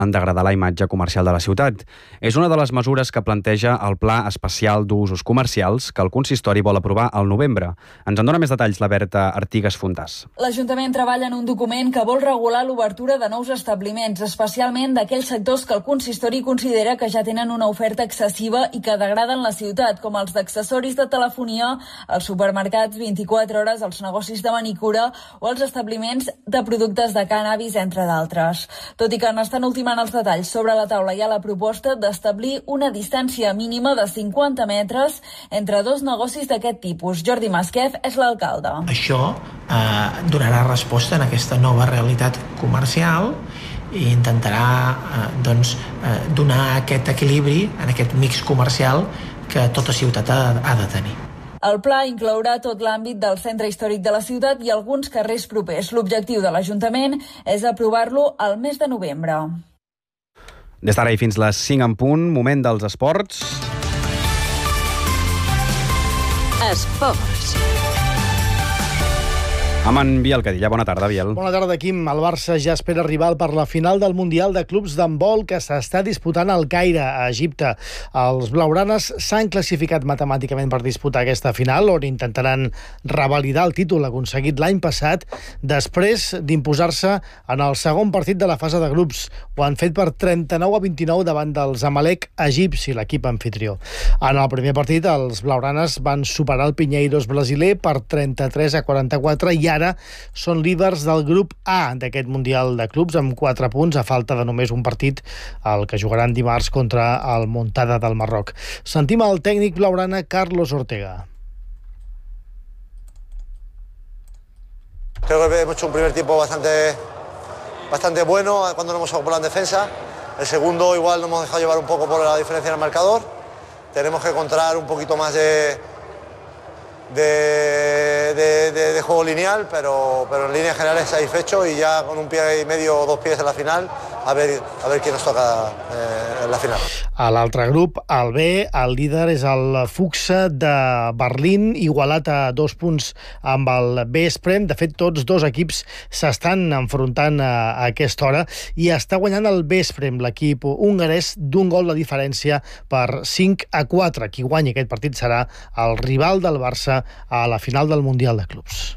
en degradar la imatge comercial de la ciutat. És una de les mesures que planteja el Pla Especial d'Usos Comercials que el consistori vol aprovar al novembre. Ens en dona més detalls la Berta Artigas Fontàs. L'Ajuntament treballa en un document que vol regular l'obertura de nous establiments, especialment d'aquells sectors que el consistori considera que ja tenen una oferta excessiva i que degraden la ciutat, com els d'accessoris de telefonia, els supermercats 24 hores, els negocis de manicura o els establiments de productes de cànnabis, entre d'altres. Tot i que n'estan ultimant els detalls, sobre la taula hi ha la proposta d'establir una distància mínima de 50 metres entre dos negocis d'aquest tipus. Jordi Masquef és l'alcalde. Això donarà resposta en aquesta nova realitat comercial i intentarà donar aquest equilibri en aquest mix comercial que tota ciutat ha de tenir. El pla inclourà tot l'àmbit del centre històric de la ciutat i alguns carrers propers. L'objectiu de l'Ajuntament és aprovar-lo al mes de novembre. Des d'ara i fins les 5 en punt, moment dels esports. Esports. Amb en Biel Cadilla. Bona tarda, Biel. Bona tarda, Quim. El Barça ja espera rival per la final del Mundial de Clubs d'handbol que s'està disputant al Caire, a Egipte. Els blaugranes s'han classificat matemàticament per disputar aquesta final, on intentaran revalidar el títol aconseguit l'any passat, després d'imposar-se en el segon partit de la fase de grups. Ho han fet per 39-29 davant del Zamalek egipci, l'equip anfitrió. En el primer partit, els blaugranes van superar el Pinheiros brasiler per 33-44 i ara són líders del grup A d'aquest Mundial de Clubs amb 4 punts a falta de només un partit, el que jugaran dimarts contra el Montcada del Marroc. Sentim el tècnic blaugrana Carlos Ortega. Creo que hemos hecho un primer tiempo bastante bueno cuando nos hemos ocupado en defensa. El segundo igual nos hemos dejado llevar un poco por la diferencia en el marcador. Tenemos que encontrar un poquito más de juego lineal, pero en líneas generales satisfecho y ya con un pie y medio o 2 pies en la final, a ver quién nos toca en la final. A l'altre grup, el B, el líder és el Fuchsa de Berlín, igualat a 2 punts amb el Veszprém. De fet, tots dos equips s'estan enfrontant a aquesta hora i està guanyant el Veszprém, l'equip hongarès, d'un gol de diferència per 5-4. Qui guanyi aquest partit serà el rival del Barça a la final del Mundial de Clubs.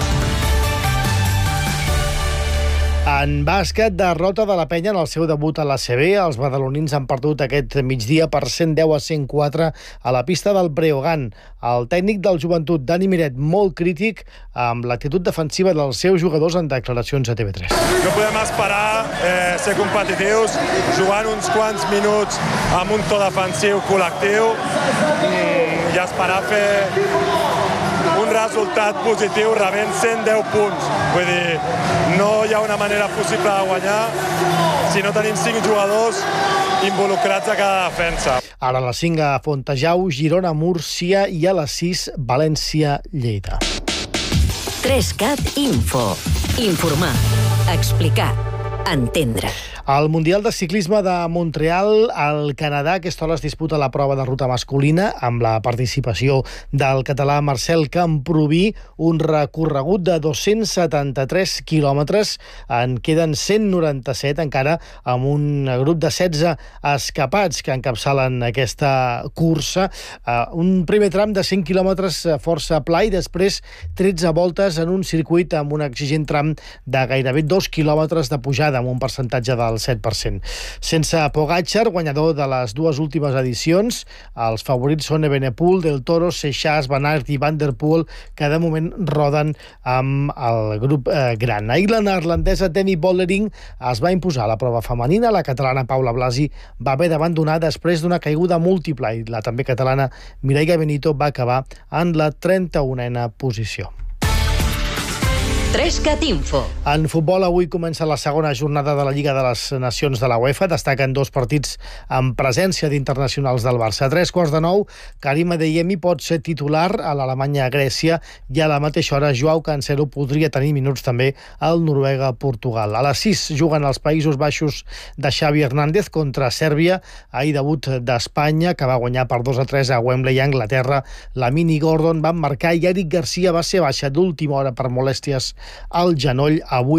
En bàsquet, derrota de la Penya en el seu debut a l'ACB. Els badalonins han perdut aquest migdia per 110-104 a la pista del Breogán. El tècnic del Joventut, Dani Miret, molt crític amb l'actitud defensiva dels seus jugadors en declaracions a TV3. No podem esperar ser competitius jugant uns quants minuts amb un to defensiu col·lectiu i esperar fer un resultat positiu rebent 110 punts. Vull dir, no hi ha una manera possible de guanyar si no tenim 5 jugadors involucrats a cada defensa. Ara a les 5 a Fontejau, Girona, Múrcia i a les 6 València, Lleida. 3CAT Info. Informar, explicar, entendre. Al Mundial de Ciclisme de Montreal, al Canadà, aquesta hora es disputa la prova de ruta masculina amb la participació del català Marcel Camproví, un recorregut de 273 quilòmetres. En queden 197 encara, amb un grup de 16 escapats que encapçalen aquesta cursa. Un primer tram de 100 quilòmetres força pla i després 13 voltes en un circuit amb un exigent tram de gairebé 2 quilòmetres de pujada amb un percentatge del 7%. Sense Pogačar, guanyador de les 2 últimes edicions, els favorits són Evenepoel, Del Toro, Seixas, Van Aert i Van der Poel, que de moment roden amb el grup gran. Ahir la neerlandesa Demi Vollering es va imposar a la prova femenina. La catalana Paula Blasi va haver d'abandonar després d'una caiguda múltiple i la també catalana Mireia Benito va acabar en la 31a posició. 3CAT Info. En futbol, avui comença la segona jornada de la Lliga de les Nacions de la UEFA. Destaquen 2 partits amb presència d'internacionals del Barça. A 8:45, Karim Adeyemi pot ser titular a l'Alemanya-Grècia i a la mateixa hora Joao Cancelo podria tenir minuts també al Noruega-Portugal. A les 6 juguen els Països Baixos de Xavi Hernández contra Sèrbia. Ahir debut d'Espanya, que va guanyar per 2-3 a Wembley a Anglaterra. Lamine i Gordon van marcar i Eric Garcia va ser baixa d'última hora per molèsties al genoll. Avui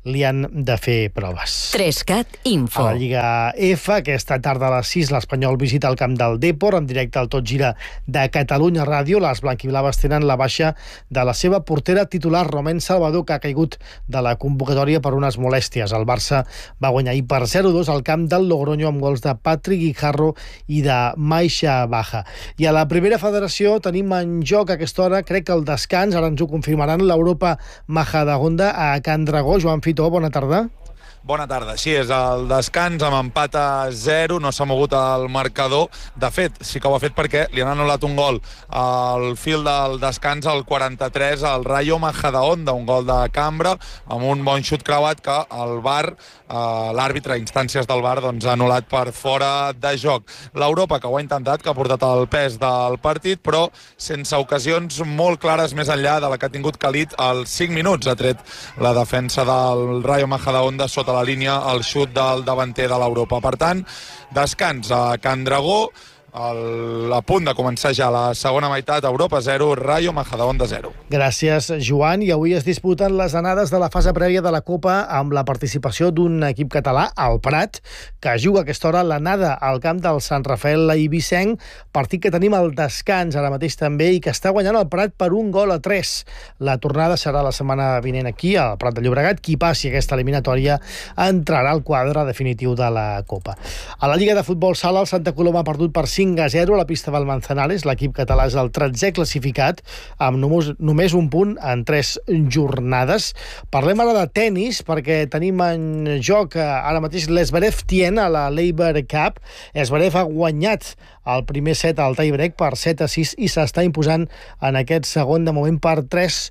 li han de fer proves. 3CAT Info. A la Lliga F, aquesta tarda a les 6, l'Espanyol visita el camp del Depor, en directe al Tot Gira de Catalunya Ràdio. Les blanquiblaves tenen la baixa de la seva portera titular, Romain Salvador, que ha caigut de la convocatòria per unes molèsties. El Barça va guanyar ahir per 0-2 al camp del Logroño amb gols de Patrick Guijarro i de Maisha Baja. I a la primera federació tenim en joc a aquesta hora, crec que el descans, ara ens ho confirmaran, l'Europa Majadahonda a Can Dragó. Joan Fitó, bona tarda. Bona tarda. Sí, és el descans amb empat a 0, no s'ha mogut el marcador. De fet, sí que ho ha fet perquè li han anul·lat un gol al fil del descans al 43 al Rayo Majadahonda, un gol de cambra amb un bon xut creuat que el VAR, l'àrbitre a instàncies del VAR, doncs, ha anul·lat per fora de joc. L'Europa, que ho ha intentat, que ha portat el pes del partit, però sense ocasions molt clares més enllà de la que ha tingut Khalid als 5 minuts. Ha tret la defensa del Rayo Majadahonda sota la línia el xut del davanter de l'Europa. Per tant, descans a Can Dragó, a punt de començar ja la segona meitat. Europa 0, Rayo Majadahonda 0. Gràcies, Joan. I avui es disputen les anades de la fase prèvia de la Copa amb la participació d'un equip català, el Prat, que juga a aquesta hora l'anada al camp del Sant Rafael Eivissenc, partit que tenim al descans ara mateix també i que està guanyant el Prat per 1-3. La tornada serà la setmana vinent aquí, al Prat de Llobregat. Qui passi aquesta eliminatòria entrarà al quadre definitiu de la Copa. A la Lliga de Futbol Sala, el Santa Coloma ha perdut per 5-0 a la pista del Manzanares. L'equip català és el 13è classificat amb només un punt en 3 jornades. Parlem ara de tennis perquè tenim en joc ara mateix l'Esverev Tien a la Labour Cup. Esverev ha guanyat el primer set al tie-break per 7-6 i s'està imposant en aquest segon de moment per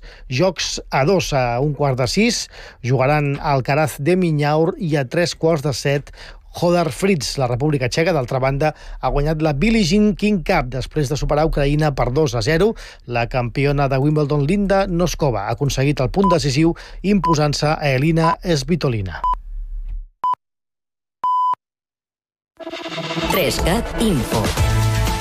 3-2. A 5:15 jugaran Alcaraz de Miñaur i a 3:15 Hodar Fritz. La República Txeca, d'altra banda, ha guanyat la Billie Jean King Cup després de superar Ucraïna per 2-0. La campiona de Wimbledon, Linda Noskova, ha aconseguit el punt decisiu imposant-se a Elina Svitolina. 3CAT Info.